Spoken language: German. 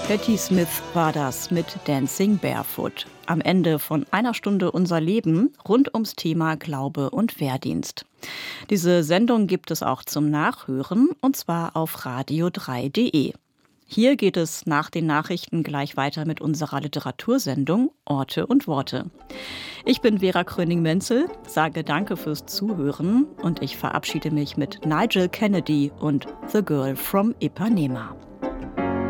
Patti Smith war das mit Dancing Barefoot. Am Ende von einer Stunde unser Leben rund ums Thema Glaube und Wehrdienst. Diese Sendung gibt es auch zum Nachhören und zwar auf radio3.de. Hier geht es nach den Nachrichten gleich weiter mit unserer Literatursendung Orte und Worte. Ich bin Vera Kröning-Menzel, sage Danke fürs Zuhören und ich verabschiede mich mit Nigel Kennedy und The Girl from Ipanema.